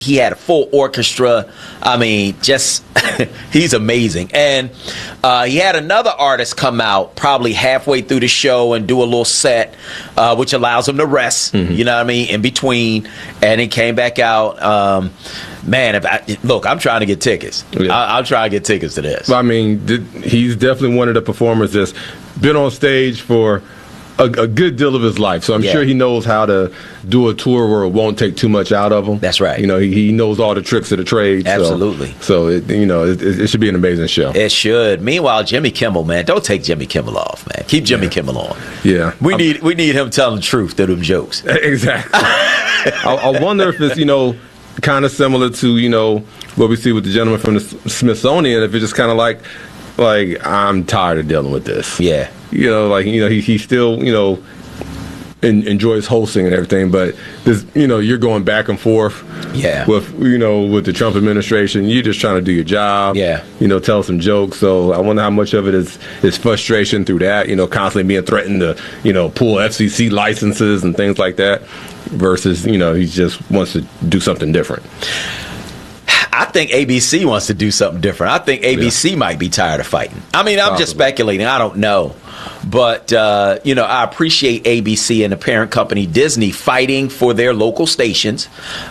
He had a full orchestra. I mean, just he's amazing. And he had another artist come out probably halfway through the show and do a little set, which allows him to rest, you know what I mean, in between. And he came back out. Man, look, I'm trying to get tickets. Yeah. I'm trying to get tickets to this. I mean, he's definitely one of the performers that's been on stage for a good deal of his life, so I'm sure he knows how to do a tour where it won't take too much out of him. That's right. You know, he knows all the tricks of the trade. Absolutely. So it should be an amazing show. It should. Meanwhile, Jimmy Kimmel, man, don't take Jimmy Kimmel off, man. Keep Jimmy Kimmel on. Yeah. We need him telling the truth to them jokes. Exactly. I wonder if it's kind of similar to what we see with the gentleman from the Smithsonian. If it's just kind of like I'm tired of dealing with this. Yeah. He still, enjoys hosting and everything, but this, you're going back and forth. Yeah. With the Trump administration, you're just trying to do your job. Yeah. Tell some jokes. So I wonder how much of it is frustration through that. Constantly being threatened to, pull FCC licenses and things like that, versus he just wants to do something different. I think ABC wants to do something different. I think ABC might be tired of fighting. I mean, I'm just speculating. I don't know. But, I appreciate ABC and the parent company Disney fighting for their local stations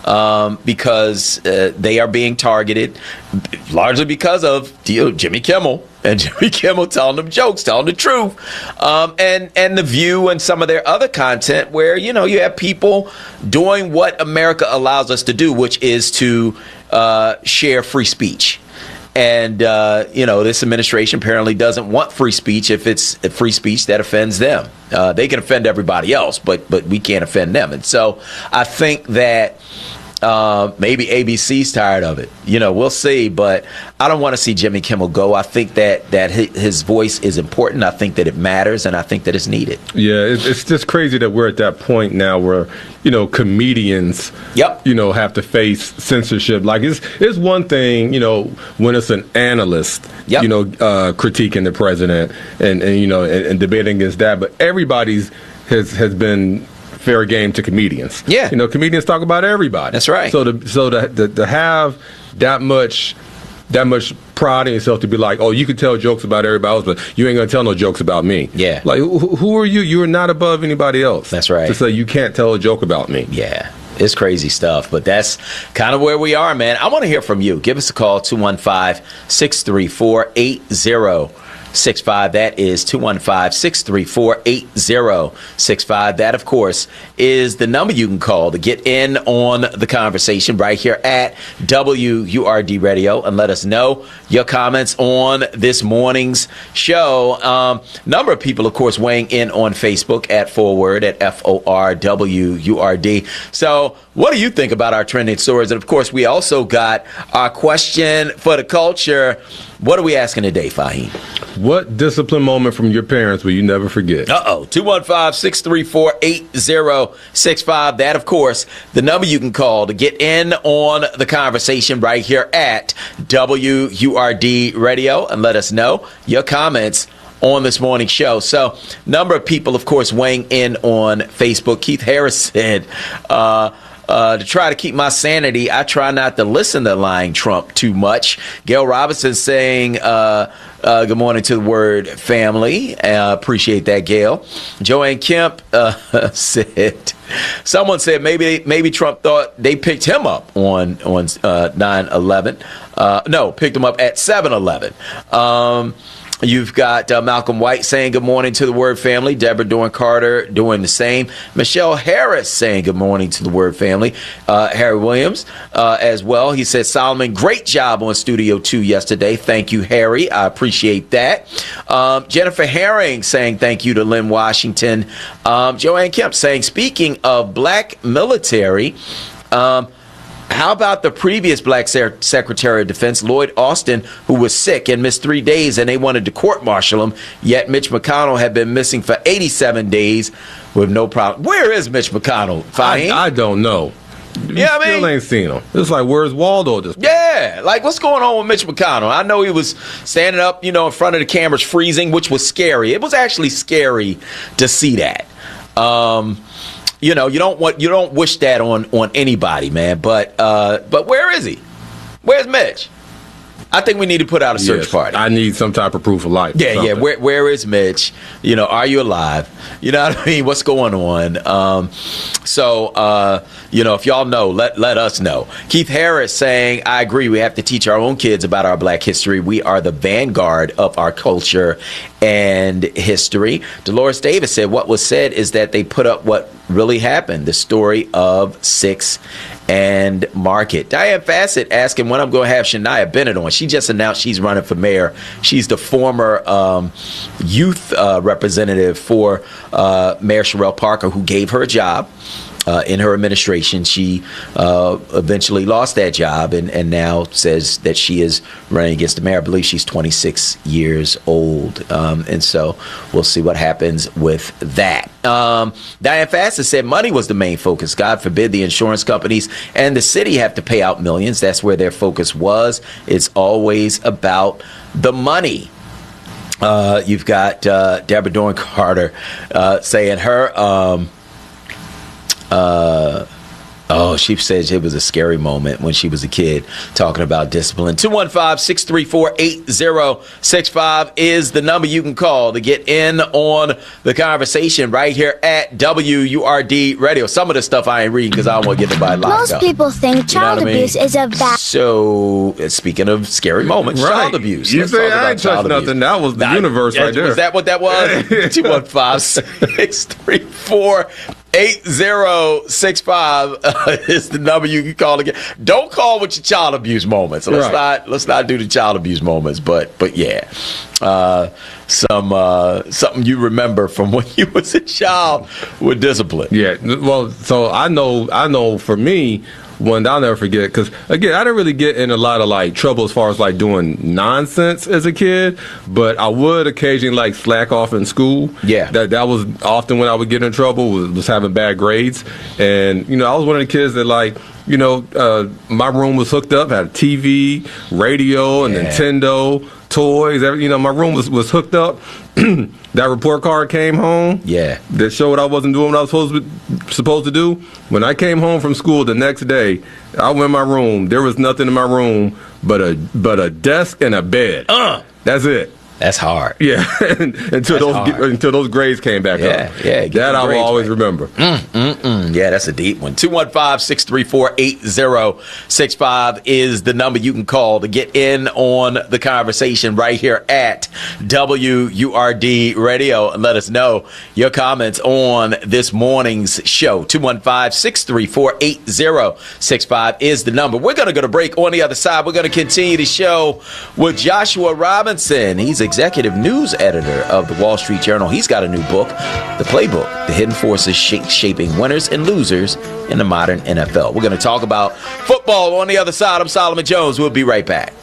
because they are being targeted largely because of Jimmy Kimmel. And Jimmy Kimmel telling them jokes, telling the truth. And The View and some of their other content where, you have people doing what America allows us to do, which is to share free speech. And, this administration apparently doesn't want free speech if it's free speech that offends them. They can offend everybody else, but we can't offend them. And so I think that maybe ABC's tired of it. We'll see. But I don't want to see Jimmy Kimmel go. I think that his voice is important. I think that it matters, and I think that it's needed. Yeah, it's just crazy that we're at that point now where, comedians, have to face censorship. Like, it's one thing, when it's an analyst, critiquing the president and debating against that. But everybody's has been fair game to comedians. Yeah. Comedians talk about everybody. That's right. So to have that much pride in yourself to be like, oh, you can tell jokes about everybody else, but you ain't gonna tell no jokes about me. Yeah. Like, who are you? You are not above anybody else. That's right. To say you can't tell a joke about me. Yeah. It's crazy stuff, but that's kind of where we are, man. I want to hear from you. Give us a call, 215-634-8065. That is 215-634-8065. That, of course, is the number you can call to get in on the conversation right here at WURD Radio and let us know your comments on this morning's show. Number of people, of course, weighing in on Facebook at Forward at FORWURD. So what do you think about our trending stories? And, of course, we also got our question for the culture. What are we asking today, Fahim? What discipline moment from your parents will you never forget? 215-634-8065. That, of course, the number you can call to get in on the conversation right here at WURD Radio and let us know your comments on this morning's show. So, number of people, of course, weighing in on Facebook. Keith Harris said, to try to keep my sanity, I try not to listen to lying Trump too much. Gail Robinson saying, good morning to the Word family. Appreciate that, Gail. Joanne Kemp said, someone said maybe Trump thought they picked him up on 9/11. No, picked him up at 7/11. You've got Malcolm White saying good morning to the Word family. Deborah Dorn Carter doing the same. Michelle Harris saying good morning to the Word family. Harry Williams as well. He said, Solomon, great job on Studio 2 yesterday. Thank you, Harry. I appreciate that. Jennifer Herring saying thank you to Lynn Washington. Joanne Kemp saying, speaking of black military, how about the previous black Secretary of Defense, Lloyd Austin, who was sick and missed 3 days, and they wanted to court-martial him, yet Mitch McConnell had been missing for 87 days with no problem. Where is Mitch McConnell, Fahim? I don't know. Still ain't seen him. It's like, where's Waldo at this point? Yeah, like, what's going on with Mitch McConnell? I know he was standing up, in front of the cameras freezing, which was scary. It was actually scary to see that. you don't wish that on anybody, man. But where is he? Where's Mitch? I think we need to put out a search party. I need some type of proof of life. Yeah. Where is Mitch? Are you alive? You know what I mean? What's going on? If y'all know, let us know. Keith Harris saying, I agree. We have to teach our own kids about our Black history. We are the vanguard of our culture and history. Dolores Davis said, what was said is that they put up what really happened, the story of 6 and Market. Diane Fassett asking when I'm going to have Shania Bennett on. She just announced she's running for mayor. She's the former youth representative for Mayor Sherrell Parker, who gave her a job. In her administration, she eventually lost that job and now says that she is running against the mayor. I believe she's 26 years old. And so we'll see what happens with that. Diane Fassett said money was the main focus. God forbid the insurance companies and the city have to pay out millions. That's where their focus was. It's always about the money. You've got Deborah Dorn Carter saying her... she said it was a scary moment when she was a kid talking about discipline. 215-634-8065 is the number you can call to get in on the conversation right here at WURD Radio. Some of the stuff I ain't reading because I don't want to get nobody locked up. Most people think child abuse is a bad... So, speaking of scary moments, child abuse. You say I ain't touched nothing. That was the universe right there. Was that what that was? 215-634-8065 is the number you can call again. Don't call with your child abuse moments. Let's not do the child abuse moments. But yeah, something you remember from when you was a child with discipline. Yeah. Well, so I know for me. One I'll never forget, because again, I didn't really get in a lot of trouble as far as doing nonsense as a kid, but I would occasionally slack off in school. Yeah, that was often when I would get in trouble, was having bad grades. And I was one of the kids that my room was hooked up, had a TV, radio, and Nintendo, toys. My room was hooked up. That report card came home. Yeah, that showed I wasn't doing what I was supposed to do. When I came home from school the next day, I went in my room. There was nothing in my room but a desk and a bed. That's it. That's hard. Yeah, until those grades came back up. Yeah, that I will always remember. Yeah, that's a deep one. 215-634-8065 is the number you can call to get in on the conversation right here at WURD Radio and let us know your comments on this morning's show. 215-634-8065 is the number. We're going to go to break. On the other side, we're going to continue the show with Joshua Robinson. He's executive news editor of the Wall Street Journal. He's got a new book, The Playbook, The Hidden Forces Shaping Winners and Losers in the Modern NFL. We're going to talk about football on the other side. I'm Solomon Jones. We'll be right back.